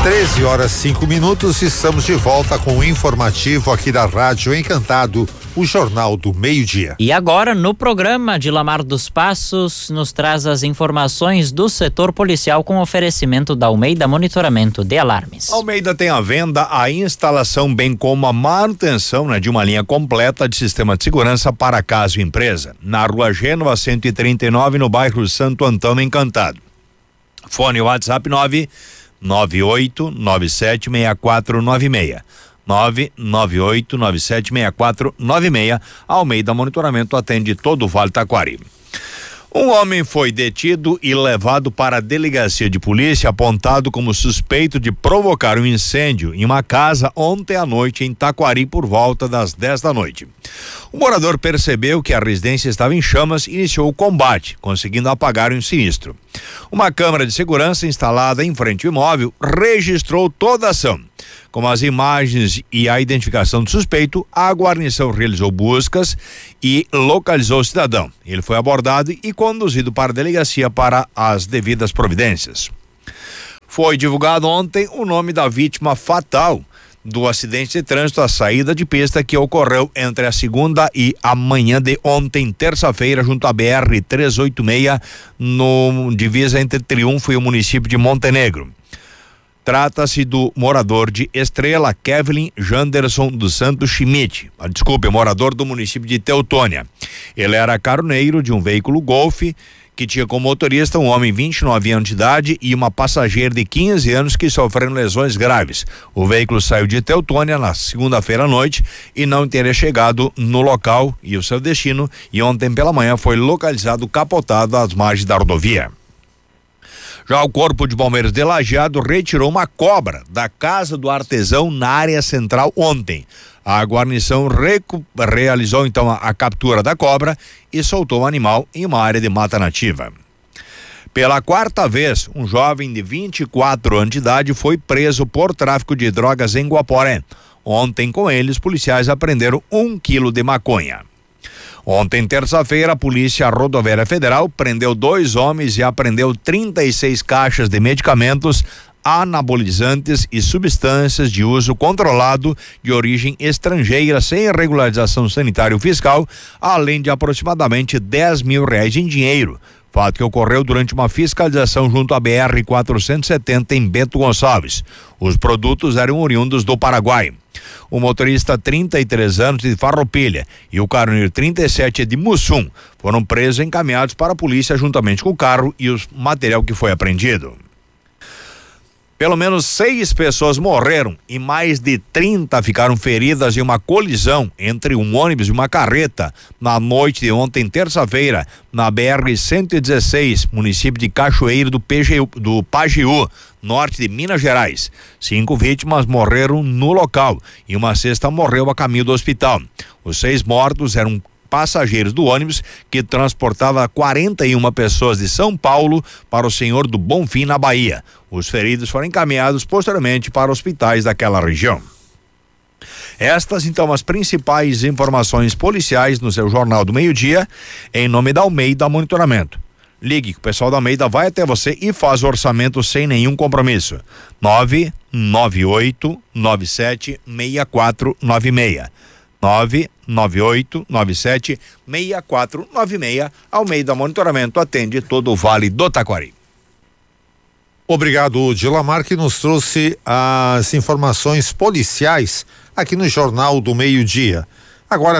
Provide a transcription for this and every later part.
13h05, estamos de volta com o informativo aqui da Rádio Encantado, o Jornal do Meio-Dia. E agora, no programa de Lamar dos Passos, nos traz as informações do setor policial com oferecimento da Almeida Monitoramento de Alarmes. Almeida tem à venda a instalação, bem como a manutenção, de uma linha completa de sistema de segurança para casa e empresa. Na Rua Gênova 139, no bairro Santo Antônio, Encantado. Fone WhatsApp 998976496. 998976496. Almeida Monitoramento atende todo o Vale Taquari. Um homem foi detido e levado para a delegacia de polícia, apontado como suspeito de provocar um incêndio em uma casa ontem à noite em Taquari por volta das 10 da noite. O morador percebeu que a residência estava em chamas e iniciou o combate, conseguindo apagar o sinistro. Uma câmera de segurança instalada em frente ao imóvel registrou toda a ação. Com as imagens e a identificação do suspeito, a guarnição realizou buscas e localizou o cidadão. Ele foi abordado e conduzido para a delegacia para as devidas providências. Foi divulgado ontem o nome da vítima fatal do acidente de trânsito, a saída de pista que ocorreu entre a segunda e a manhã de ontem, terça-feira, junto à BR-386, no divisa entre Triunfo e o município de Montenegro. Trata-se do morador de Estrela, Kevin Janderson dos Santos Schmidt, morador do município de Teutônia. Ele era caroneiro de um veículo Golf que tinha como motorista um homem de 29 anos de idade e uma passageira de 15 anos que sofreram lesões graves. O veículo saiu de Teutônia na segunda-feira à noite e não teria chegado no local e o seu destino, e ontem pela manhã foi localizado capotado às margens da rodovia. Já o Corpo de Bombeiros de Lajeado retirou uma cobra da casa do artesão na área central ontem. A guarnição realizou então a captura da cobra e soltou o animal em uma área de mata nativa. Pela quarta vez, um jovem de 24 anos de idade foi preso por tráfico de drogas em Guaporé. Ontem, com eles, policiais apreenderam 1 quilo de maconha. Ontem, terça-feira, a Polícia Rodoviária Federal prendeu 2 homens e apreendeu 36 caixas de medicamentos anabolizantes e substâncias de uso controlado de origem estrangeira sem regularização sanitária ou fiscal, além de aproximadamente R$10 mil em dinheiro. Fato que ocorreu durante uma fiscalização junto à BR-470 em Bento Gonçalves. Os produtos eram oriundos do Paraguai. O motorista, 33 anos, de Farroupilha, e o caroneiro, 37, de Mussum, foram presos e encaminhados para a polícia juntamente com o carro e o material que foi apreendido. Pelo menos 6 pessoas morreram e mais de 30 ficaram feridas em uma colisão entre um ônibus e uma carreta na noite de ontem, terça-feira, na BR-116, município de Cachoeiro do Pajeú, norte de Minas Gerais. 5 vítimas morreram no local e uma sexta morreu a caminho do hospital. Os 6 mortos eram passageiros do ônibus que transportava 41 pessoas de São Paulo para o Senhor do Bonfim, na Bahia. Os feridos foram encaminhados posteriormente para hospitais daquela região. Estas, então, as principais informações policiais no seu Jornal do Meio-Dia, em nome da Almeida Monitoramento. Ligue, que o pessoal da Almeida vai até você e faz orçamento sem nenhum compromisso. 998976496. 998976496. Almeida Monitoramento atende todo o Vale do Taquari. Obrigado, Dilamar, que nos trouxe as informações policiais aqui no Jornal do Meio-Dia. Agora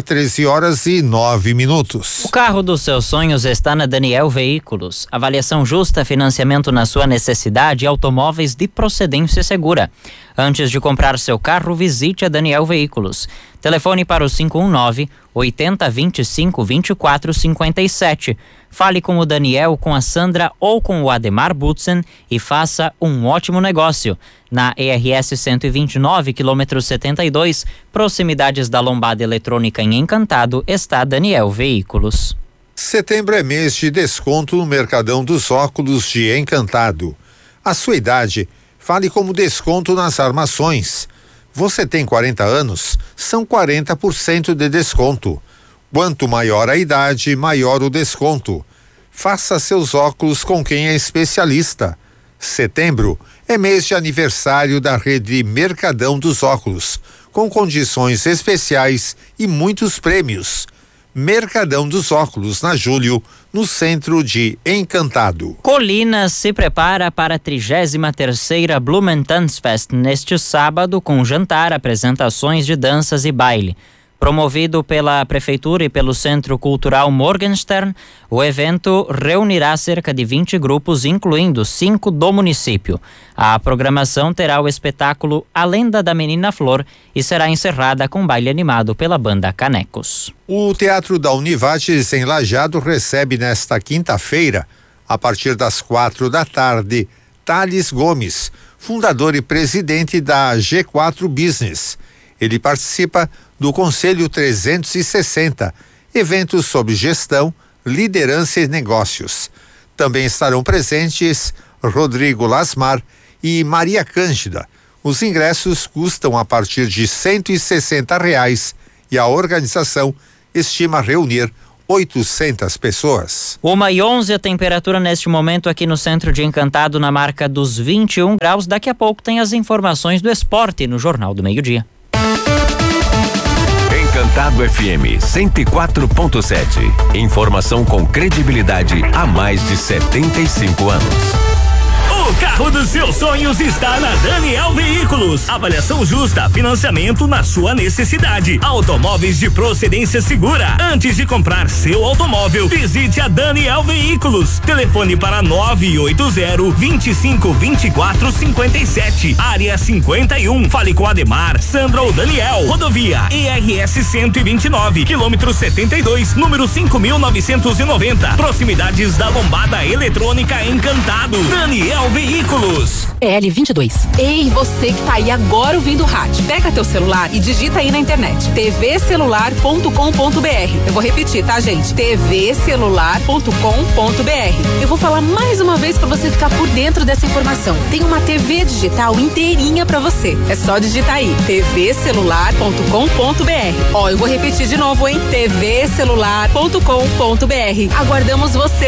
13h09. O carro dos seus sonhos está na Daniel Veículos. Avaliação justa, financiamento na sua necessidade e automóveis de procedência segura. Antes de comprar seu carro, visite a Daniel Veículos. Telefone para o 519-8025-2457. Fale com o Daniel, com a Sandra ou com o Ademar Butzen e faça um ótimo negócio. Na ERS 129, quilômetro 72, proximidades da Lombada Eletrônica em Encantado, está Daniel Veículos. Setembro é mês de desconto no Mercadão dos Óculos de Encantado. A sua idade, fale como desconto nas armações. Você tem 40 anos? São 40% de desconto. Quanto maior a idade, maior o desconto. Faça seus óculos com quem é especialista. Setembro é mês de aniversário da rede Mercadão dos Óculos, com condições especiais e muitos prêmios. Mercadão dos Óculos, na Júlio, no centro de Encantado. Colinas se prepara para a 33ª Blumentanzfest neste sábado, com jantar, apresentações de danças e baile. Promovido pela Prefeitura e pelo Centro Cultural Morgenstern, o evento reunirá cerca de 20 grupos, incluindo 5 do município. A programação terá o espetáculo A Lenda da Menina Flor e será encerrada com baile animado pela banda Canecos. O Teatro da Univates, em Lajeado, recebe nesta quinta-feira, a partir das 4 da tarde, Thales Gomes, fundador e presidente da G4 Business. Ele participa do Conselho 360, eventos sobre gestão, liderança e negócios. Também estarão presentes Rodrigo Lasmar e Maria Cândida. Os ingressos custam a partir de R$160 e a organização estima reunir 800 pessoas. 1h11, a temperatura neste momento aqui no centro de Encantado na marca dos 21 graus. Daqui a pouco tem as informações do esporte no Jornal do Meio-Dia. Encantado FM 104.7. Informação com credibilidade há mais de 75 anos. O carro dos seus sonhos está na Daniel Veículos. Avaliação justa, financiamento na sua necessidade. Automóveis de procedência segura. Antes de comprar seu automóvel, visite a Daniel Veículos. Telefone para 980-2524-57. Área 51. Fale com Ademar, Sandra ou Daniel. Rodovia ERS 129, quilômetro 72, número 5.990. Proximidades da Lombada Eletrônica Encantado. Daniel Veículos. L22. Ei, você que tá aí agora ouvindo o rádio. Pega teu celular e digita aí na internet. tvcelular.com.br. Eu vou repetir, tá, gente? tvcelular.com.br. Eu vou falar mais uma vez pra você ficar por dentro dessa informação. Tem uma TV digital inteirinha pra você. É só digitar aí. tvcelular.com.br. Ó, eu vou repetir de novo, hein? tvcelular.com.br. Aguardamos você.